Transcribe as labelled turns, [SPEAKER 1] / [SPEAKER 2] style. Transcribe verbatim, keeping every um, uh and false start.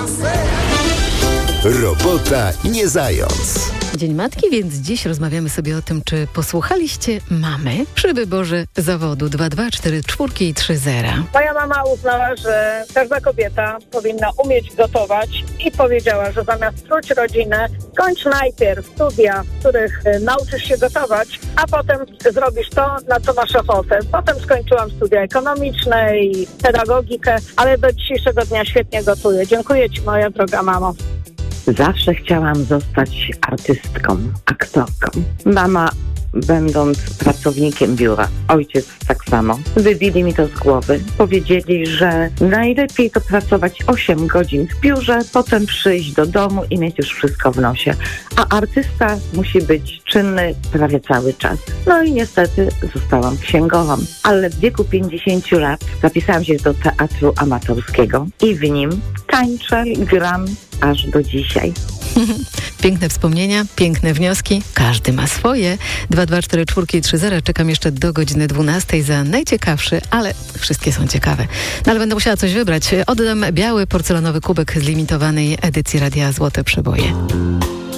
[SPEAKER 1] Robota nie zając.
[SPEAKER 2] Dzień Matki, więc dziś rozmawiamy sobie o tym, czy posłuchaliście mamy przy wyborze zawodu dwa dwa cztery cztery trzy zero.
[SPEAKER 3] Moja mama uznała, że każda kobieta powinna umieć gotować i powiedziała, że zamiast truć rodzinę, kończ najpierw studia, w których y, nauczysz się gotować, a potem zrobisz to, na co masz ochotę. Potem skończyłam studia ekonomiczne i pedagogikę, ale do dzisiejszego dnia świetnie gotuję. Dziękuję Ci, moja droga mamo.
[SPEAKER 4] Zawsze chciałam zostać artystką, aktorką. Mama, będąc pracownikiem biura, ojciec tak samo, wybili mi to z głowy. Powiedzieli, że najlepiej to pracować osiem godzin w biurze, potem przyjść do domu i mieć już wszystko w nosie. A artysta musi być czynny prawie cały czas. No i niestety zostałam księgową. Ale w wieku pięćdziesięciu lat zapisałam się do teatru amatorskiego i w nim tańczę, gram aż do dzisiaj.
[SPEAKER 2] Piękne wspomnienia, piękne wnioski. Każdy ma swoje. dwa dwa cztery cztery trzy zero. Czekam jeszcze do godziny dwunastej za najciekawszy, ale wszystkie są ciekawe. No ale będę musiała coś wybrać. Oddam biały porcelanowy kubek z limitowanej edycji Radia Złote Przeboje.